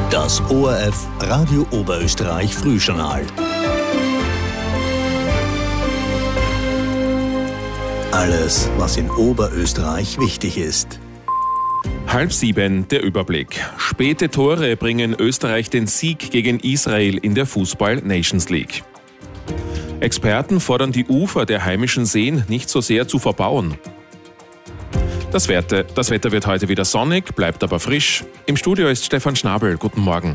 Das ORF Radio Oberösterreich Frühjournal. Alles, was in Oberösterreich wichtig ist. 6:30 der Überblick. Späte Tore bringen Österreich den Sieg gegen Israel in der Fußball-Nations League. Experten fordern die Ufer der heimischen Seen nicht so sehr zu verbauen. Das Wetter wird heute wieder sonnig, bleibt aber frisch. Im Studio ist Stefan Schnabel. Guten Morgen.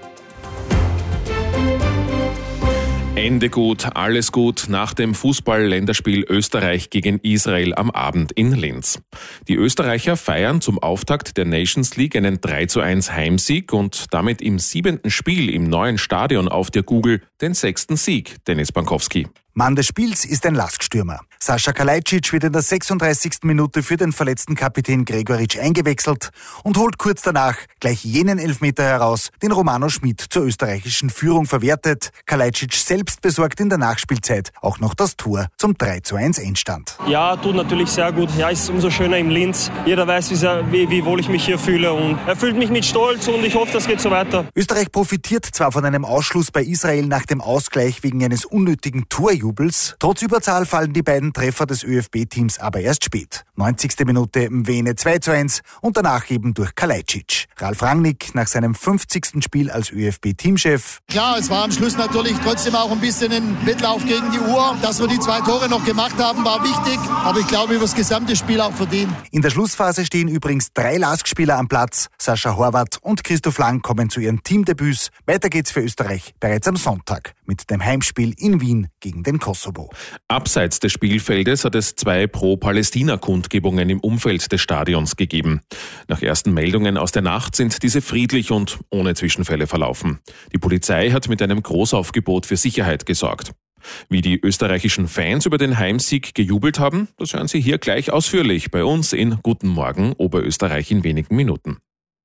Ende gut, alles gut nach dem Fußball-Länderspiel Österreich gegen Israel am Abend in Linz. Die Österreicher feiern zum Auftakt der Nations League einen 3:1 Heimsieg und damit im 7. Spiel im neuen Stadion auf der Google den 6. Sieg, Dennis Bankowski. Mann des Spiels ist ein Laskstürmer. Sascha Kalajdzic wird in der 36. Minute für den verletzten Kapitän Gregoritsch eingewechselt und holt kurz danach gleich jenen Elfmeter heraus, den Romano Schmid zur österreichischen Führung verwertet. Kalajdzic selbst besorgt in der Nachspielzeit auch noch das Tor zum 3:1 Endstand. Ja, tut natürlich sehr gut. Ja, ist umso schöner im Linz. Jeder weiß, wie wohl ich mich hier fühle und erfüllt mich mit Stolz und ich hoffe, das geht so weiter. Österreich profitiert zwar von einem Ausschluss bei Israel nach dem Ausgleich wegen eines unnötigen Torjubels. Trotz Überzahl fallen die beiden Treffer des ÖFB-Teams aber erst spät. 90. Minute Mwene 2:1 und danach eben durch Kalajdzic. Ralf Rangnick nach seinem 50. Spiel als ÖFB-Teamchef. Klar, es war am Schluss natürlich trotzdem auch ein bisschen ein Wettlauf gegen die Uhr. Dass wir die 2 Tore noch gemacht haben, war wichtig, aber ich glaube, über das gesamte Spiel auch verdient. In der Schlussphase stehen übrigens 3 LASK-Spieler am Platz. Sascha Horvath und Christoph Lang kommen zu ihren Teamdebüts. Weiter geht's für Österreich bereits am Sonntag mit dem Heimspiel in Wien gegen den Kosovo. Abseits des Spielfeldes hat es 2 Pro-Palästina-Kundgebungen im Umfeld des Stadions gegeben. Nach ersten Meldungen aus der Nacht sind diese friedlich und ohne Zwischenfälle verlaufen. Die Polizei hat mit einem Großaufgebot für Sicherheit gesorgt. Wie die österreichischen Fans über den Heimsieg gejubelt haben, das hören Sie hier gleich ausführlich bei uns in Guten Morgen Oberösterreich in wenigen Minuten.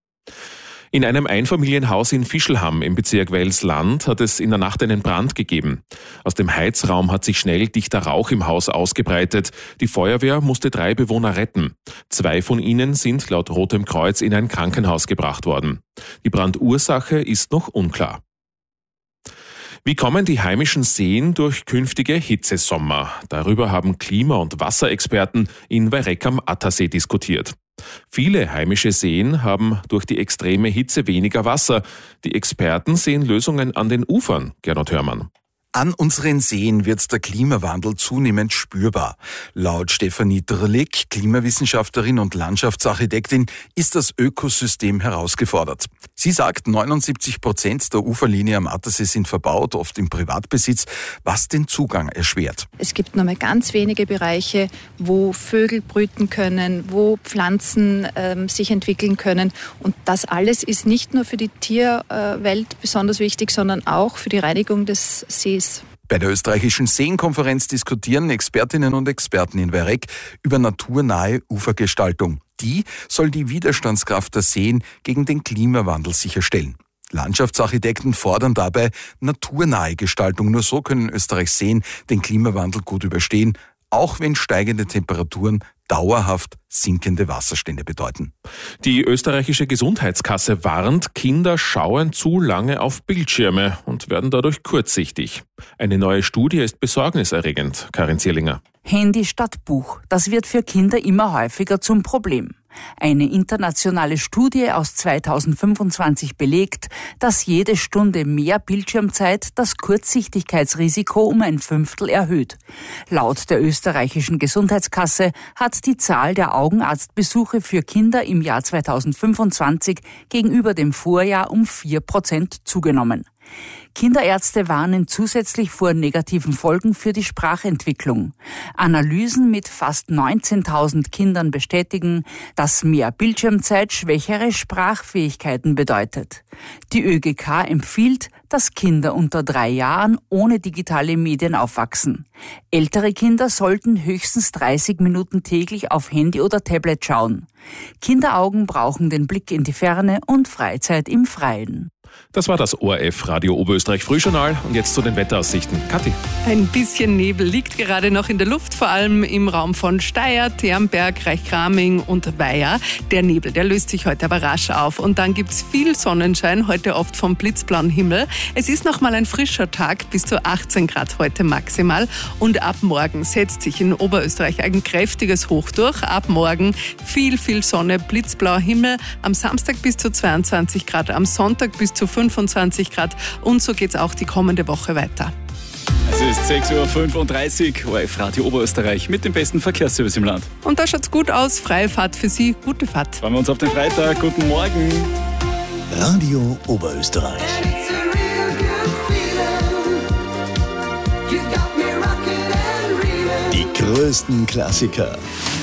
In einem Einfamilienhaus in Fischlham im Bezirk Wels-Land hat es in der Nacht einen Brand gegeben. Aus dem Heizraum hat sich schnell dichter Rauch im Haus ausgebreitet. Die Feuerwehr musste 3 Bewohner retten. 2 von ihnen sind laut Rotem Kreuz in ein Krankenhaus gebracht worden. Die Brandursache ist noch unklar. Wie kommen die heimischen Seen durch künftige Hitzesommer? Darüber haben Klima- und Wasserexperten in Weirek am Attersee diskutiert. Viele heimische Seen haben durch die extreme Hitze weniger Wasser. Die Experten sehen Lösungen an den Ufern, Gernot Hörmann. An unseren Seen wird der Klimawandel zunehmend spürbar. Laut Stefanie Drlik, Klimawissenschaftlerin und Landschaftsarchitektin, ist das Ökosystem herausgefordert. Sie sagt, 79% der Uferlinie am Attersee sind verbaut, oft im Privatbesitz, was den Zugang erschwert. Es gibt nur mehr ganz wenige Bereiche, wo Vögel brüten können, wo Pflanzen sich entwickeln können. Und das alles ist nicht nur für die Tierwelt besonders wichtig, sondern auch für die Reinigung des Sees. Bei der österreichischen Seenkonferenz diskutieren Expertinnen und Experten in Weirek über naturnahe Ufergestaltung. Die soll die Widerstandskraft der Seen gegen den Klimawandel sicherstellen. Landschaftsarchitekten fordern dabei naturnahe Gestaltung. Nur so können Österreichs Seen den Klimawandel gut überstehen, auch wenn steigende Temperaturen dauerhaft sinkende Wasserstände bedeuten. Die österreichische Gesundheitskasse warnt, Kinder schauen zu lange auf Bildschirme und werden dadurch kurzsichtig. Eine neue Studie ist besorgniserregend, Karin Zierlinger. Handy statt Buch, das wird für Kinder immer häufiger zum Problem. Eine internationale Studie aus 2025 belegt, dass jede Stunde mehr Bildschirmzeit das Kurzsichtigkeitsrisiko um 1/5 erhöht. Laut der österreichischen Gesundheitskasse hat die Zahl der Augenarztbesuche für Kinder im Jahr 2025 gegenüber dem Vorjahr um 4% zugenommen. Kinderärzte warnen zusätzlich vor negativen Folgen für die Sprachentwicklung. Analysen mit fast 19.000 Kindern bestätigen, dass mehr Bildschirmzeit schwächere Sprachfähigkeiten bedeutet. Die ÖGK empfiehlt, dass Kinder unter 3 Jahren ohne digitale Medien aufwachsen. Ältere Kinder sollten höchstens 30 Minuten täglich auf Handy oder Tablet schauen. Kinderaugen brauchen den Blick in die Ferne und Freizeit im Freien. Das war das ORF Radio Oberösterreich Frühjournal und jetzt zu den Wetteraussichten. Kathi. Ein bisschen Nebel liegt gerade noch in der Luft, vor allem im Raum von Steyr, Ternberg, Reichgraming und Weiher. Der Nebel, der löst sich heute aber rasch auf und dann gibt's viel Sonnenschein, heute oft vom blitzblauen Himmel. Es ist nochmal ein frischer Tag, bis zu 18 Grad heute maximal und ab morgen setzt sich in Oberösterreich ein kräftiges Hoch durch. Ab morgen viel Sonne, blitzblauer Himmel, am Samstag bis zu 22 Grad, am Sonntag bis zu 25 Grad und so geht's auch die kommende Woche weiter. Es ist 6.35 Uhr, ORF Radio Oberösterreich mit dem besten Verkehrsservice im Land. Und da schaut's gut aus, freie Fahrt für Sie, gute Fahrt. Freuen wir uns auf den Freitag, guten Morgen. Radio Oberösterreich. Die größten Klassiker